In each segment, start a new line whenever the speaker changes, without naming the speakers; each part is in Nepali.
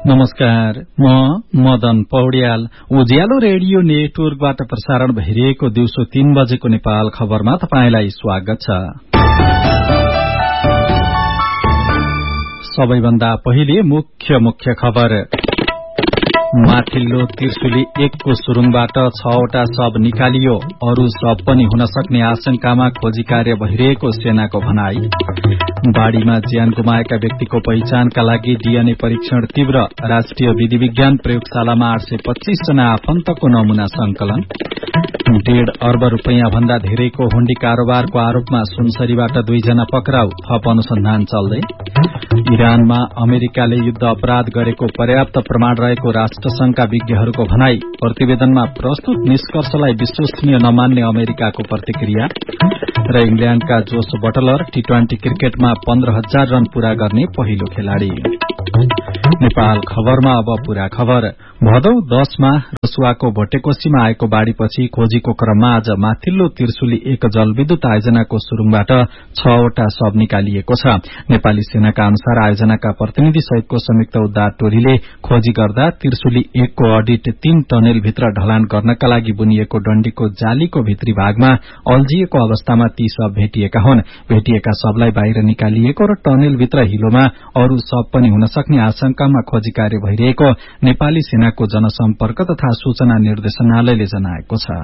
नमस्कार, म मदन पौड्याल। उज्यालो रेडियो नेटवर्कबाट प्रसारण भइरहेको दिउँसो 3 बजेको नेपाल खबरमा तपाईंलाई स्वागत छ। सबैभन्दा पहिले मुख्य खबर। माथिल्लो त्रिशुली 1 को सुरुङबाट 6वटा शव निकालियो, अरू शव पनि हुन सक्ने आशंकामा खोजी कार्य भइरहेको सेनाको भनाई। बाढ़ीमा ज्यान गुमाएका व्यक्तिको पहिचानका लागि डीएनए परीक्षण तीव्र, राष्ट्रिय विधि विज्ञान प्रयोगशालामा 825 जना आफन्तको नमूना संकलन। 1.5 अर्ब रुपैयाँ भन्दा धेरैको हुण्डी कारोबारको आरोपमा सुनसरीबाट 2 जना पक्राउ, थप अनुसन्धान चल्दै। इरानमा अमेरिकाले युद्ध अपराध गरेको पर्याप्त प्रमाण रहेको राष्ट्रसंघका विज्ञहरूको भनाई। प्रतिवेदनमा प्रस्तुत निष्कर्षलाई विश्वसनीय नमान्ने अमेरिकाको प्रतिक्रिया। र इंग्ल्याण्डका जोस बटलर T20 क्रिकेटमा 15,000 रन पूरा गर्ने पहिलो खेलाड़ी। नेपाल खबरमा अब पूरा खबर। भदौ 10 मा रसुवाको भोटेकोशीमा आएको बाढ़ीपछि खोजीको क्रममा आज माथिल्लो त्रिशुली 1 जलविद्युत आयोजनाको सुरुङबाट 6वटा शव निकालिएको छ। नेपाली सेनाका अनुसार आयोजनाका प्रतिनिधि सहितको संयुक्त उद्धार टोलीले खोजी गर्दा त्रिशुली 1 को अडिट 3 टनेल भित्र ढलान गर्नका लागि बुनिएको डण्डीको जालीको भित्री भागमा अल्झिएको अवस्थामा ती शव भेटिएका हुन्। भेटिएका शवलाई बाहिर निकालिएको र टनेल भित्र हिलोमा अरू शव पनि हुन सक्ने आशंकामा खोजी कार्य भइरहेको नेपाली सेनाको जनसम्पर्क तथा सूचना निर्देशनालयले जनाएको छ।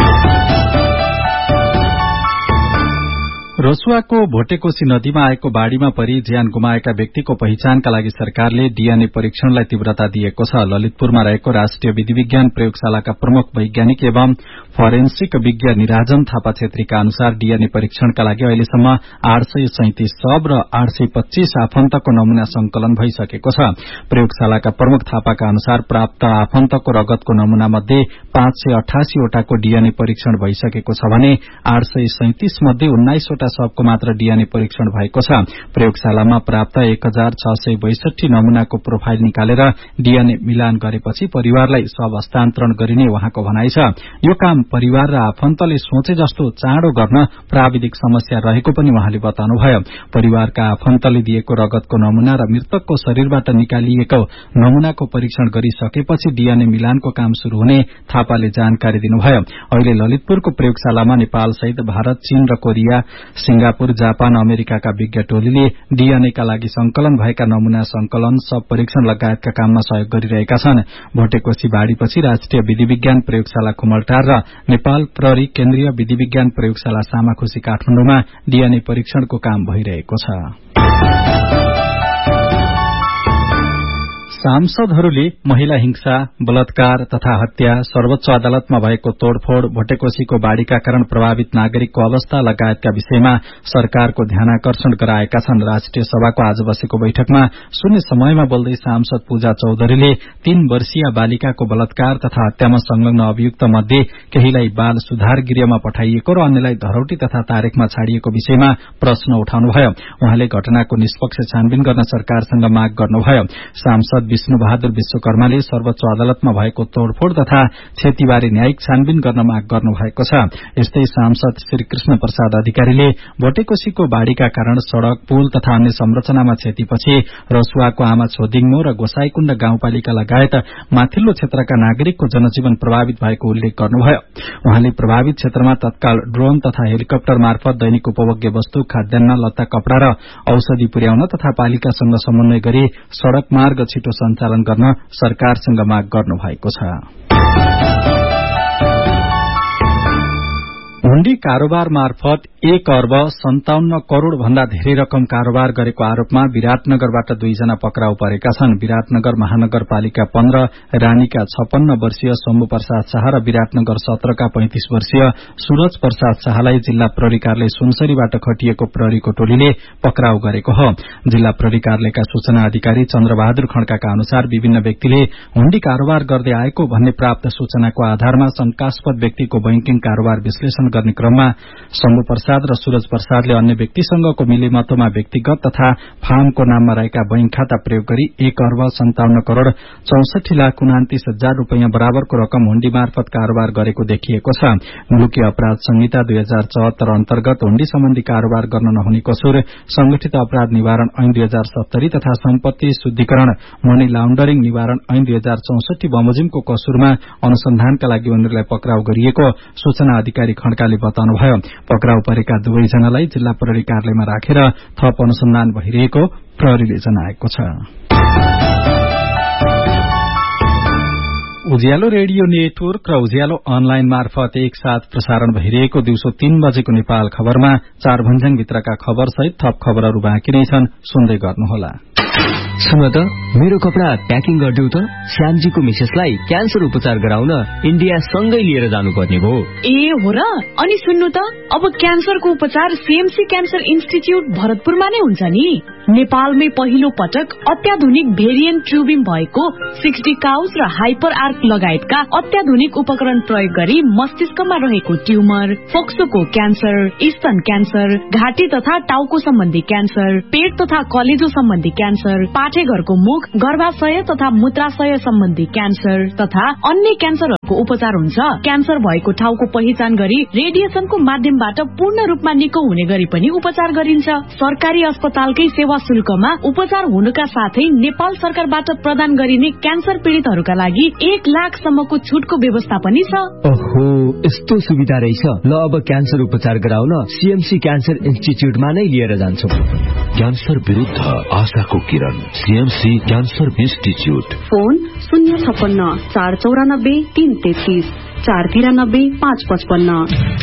रसुवाको भोटेकोशी नदीमा आएको बाढ़ीमा परि ज्यान गुमाएका व्यक्तिको पहिचानका लागि सरकारले डीएनए परीक्षणलाई तीव्रता दिएको छ। ललितपुरमा रहेको राष्ट्रिय विधि विज्ञान प्रयोगशालाका प्रमुख वैज्ञानिक एवं फरेन्सिक विज्ञ निराजन थापा छेत्रीका अनुसार डीएनए परीक्षणका लागि अहिलेसम्म 837 शव र 825 आफन्तको नमूना संकलन भइसकेको छ। प्रयोगशालाका प्रमुख थापाका अनुसार प्राप्त आफन्तको रगतको नमूना मध्ये 588 वटाको डीएनए परीक्षण भइसकेको छ भने 837 मध्ये 19 वटा शवको मात्र डीएनए परीक्षण भएको छ। प्रयोगशालामा प्राप्त 1662 नमूनाको प्रोफाइल निकालेर डीएनए मिलान गरेपछि परिवारलाई शव हस्तान्तरण गरिने उहाँको भनाइ छ। यो काम परिवार र आफन्तले सोचे जस्तो चाँडो गर्न प्राविधिक समस्या रहेको पनि उहाँले बताउनुभयो। परिवारका आफन्तले दिएको रगतको नमूना र मृतकको शरीरबाट निकालिएको नमूनाको परीक्षण गरिसकेपछि डीएनए मिलानको काम शुरू हुने थापाले जानकारी दिनुभयो। अहिले ललितपुरको प्रयोगशालामा नेपाल सहित भारत, चीन र कोरिया, सिंगापुर, जापान, अमेरिकाका विज्ञ टोलीले डीएनएका लागि संकलन भएका नमूना संकलन, शव परीक्षण लगायतका काममा सहयोग गरिरहेका छन्। भोटेकोशी बाढ़ीपछि राष्ट्रिय विधि विज्ञान प्रयोगशाला खुमलटार र नेपाल प्रहरी केन्द्रीय विधि विज्ञान प्रयोगशाला सामाखुशी काठमाडौँमा डीएनए परीक्षणको काम भइरहेको छ। सांसदहरूले महिला हिंसा, बलात्कार तथा हत्या, सर्वोच्च अदालतमा भएको तोड़फोड़, भोटेकोशीको बाढ़ीका कारण प्रभावित नागरिकको अवस्था लगायतका विषयमा सरकारको ध्यानाकर्षण गराएका छन्। राष्ट्रिय सभाको आज बसेको बैठकमा शून्य समयमा बोल्दै सांसद पूजा चौधरीले 3 वर्षीय बालिकाको बलात्कार तथा हत्यामा संलग्न अभियुक्त मध्ये केहीलाई बाल सुधार गृहमा पठाइएको र अन्यलाई धरौटी तथा तारेकमा छाडिएको विषयमा प्रश्न उठाउनुभयो। उहाँले घटनाको निष्पक्ष छानबिन गर्न सरकारसँग माग गर्नुभयो। सांसद विष्णु बहादुर विश्वकर्माले सर्वोच्च अदालतमा भएको तोड़फोड़ तथा क्षतिबारे न्यायिक छानबिन गर्न माग गर्नुभएको छ। यस्तै सांसद श्री कृष्ण प्रसाद अधिकारीले भोटेकोशीको बाढ़ीका कारण सड़क, पुल तथा अन्य संरचनामा क्षतिपछि रसुवाको आमा छोदिङमो र गोसाईकुण्ड गाउँपालिका लगायत माथिल्लो क्षेत्रका नागरिकको जनजीवन प्रभावित भएको उल्लेख गर्नुभयो। उहाँले प्रभावित क्षेत्रमा तत्काल ड्रोन तथा हेलिकप्टर मार्फत दैनिक उपभोग्य वस्तु, खाद्यान्न, लत्ता, कपड़ा र औषधि पुर्याउन तथा पालिकासँग समन्वय गरी सड़क मार्ग छिटो सञ्चालन गर्न सरकारसँग माग गर्नु भएको छ। हुण्डी कारोबार मार्फत 1 अर्ब 57 करोड़ भन्दा धेरै रकम कारोबार गरेको आरोपमा विराटनगरबाट 2 जना पक्राउ परेका छन्। विराटनगर महानगरपालिका 15 रानीका 56 वर्षीय शम्भु प्रसाद शाह र विराटनगर 17 का 35 वर्षीय सूरज प्रसाद शाहलाई जिल्ला प्रहरी कार्यालय सुनसरीबाट खटिएको प्रहरीको टोलीले पक्राउ गरेको हो। जिल्ला प्रहरी कार्यालयका सूचना अधिकारी चन्द्रबहादुर खड्काका अनुसार विभिन्न व्यक्तिले हुण्डी कारोबार गर्दै आएको भन्ने प्राप्त सूचनाको आधारमा शंकास्पद व्यक्तिको बैंकिङ कारोबार विश्लेषण गर्ने क्रममा शम्भु प्रसाद र सूरज प्रसादले अन्य व्यक्तिसँगको मिलेमतोमा व्यक्तिगत तथा फार्मको नाममा रहेका बैंक खाता प्रयोग गरी 1,57,64,29,00,000 रूपियाँ बराबरको रकम हुण्डी मार्फत कारोबार गरेको देखिएको छ। मुलुकी अपराध संहिता 2074 अन्तर्गत हुण्डी सम्बन्धी कारोबार गर्न नहुने कसुर, संगठित अपराध निवारण ऐन 2070 तथा सम्पत्ति शुद्धिकरण मनी लाउण्डरिङ निवारण ऐन 2064 बमोजिमको कसुरमा अनुसन्धानका लागि उनीहरूलाई पक्राउ गरिएको सूचना अधिकारी खड्काले बताउनुभयो। पक्राउ परेका दुवैजनालाई जिल्ला प्रहरी कार्यालयमा राखेर थप अनुसन्धान भइरहेको प्रहरीले जनाएको छ। उज्यालो रेडियो नेटवर्क र उज्यालो अनलाइन मार्फत एकसाथ प्रसारण भइरहेको दिउँसो 3 बजेको नेपाल खबरमा 4 भन्ज्याङभित्रका खबर सहित थप खबरहरू बाँकी नै छन्, सुन्दै गर्नुहोला।
सुन त, मेरो कपडा प्याकिङ गरिदेऊ त। श्यामजीको मिसेसलाई क्यान्सर उपचार गराउन इन्डिया सँगै लिएर जानुपर्ने भयो।
ए हो र? अनि सुन्नु त, अब क्यान्सरको उपचार सीएमसी क्यान्सर इन्स्टिच्युट भरतपुरमा नै हुन्छ नि। नेपालमै पहिलो पटक अत्याधुनिक भेरिएन्ट ट्युबिङ भएको 60 काउस र हाइपर आर्क लगायतका अत्याधुनिक उपकरण प्रयोग गरी मस्तिष्कमा रहेको ट्युमर, फोक्सोको क्यान्सर, स्तन क्यान्सर, घाँटी तथा टाउको सम्बन्धी क्यान्सर, पेट तथा कलेजो सम्बन्धी क्यान्सर, पाठेघरको मुख, गर्भाशय तथा मूत्राशय सम्बन्धी क्यान्सर तथा अन्य क्यान्सरहरूको उपचार हुन्छ। क्यान्सर भएको ठाउँको पहिचान गरी रेडिएसनको माध्यमबाट पूर्ण रूपमा निको हुने गरी पनि उपचार गरिन्छ। सरकारी अस्पतालकै सेवा शुल्कमा उपचार हुनुका साथै नेपाल सरकारबाट प्रदान गरिने क्यान्सर पीड़ितहरूका लागि 1 लाखसम्मको छुटको व्यवस्था पनि छ।
ओहो, यस्तो सुविधा रहेछ। ल, अब क्यान्सर उपचार गराउन सीएमसी क्यान्सर इन्स्टिच्युटमा नै लिएर जान्छौ।
क्यान्सर विरुद्ध आशाको किरण, सीएमसी क्यान्सर इन्स्टिच्युट।
फोन 056 494 333 493 555।